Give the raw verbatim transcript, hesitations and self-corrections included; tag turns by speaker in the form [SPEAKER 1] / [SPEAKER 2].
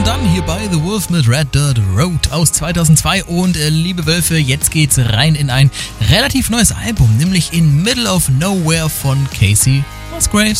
[SPEAKER 1] Done hier bei The Wolf mit Red Dirt Road aus zweitausendzwei. Und äh, liebe Wölfe, jetzt geht's rein in ein relativ neues Album, nämlich in Middle of Nowhere von Casey Musgraves.